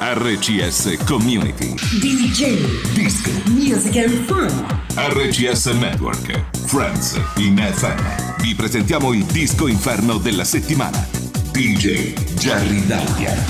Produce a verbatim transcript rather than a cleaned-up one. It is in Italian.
R C S Community. D J. Disco. Music and Fun. R C S Network. Friends in F M. Vi presentiamo il disco inferno della settimana. D J Jerry Daglia.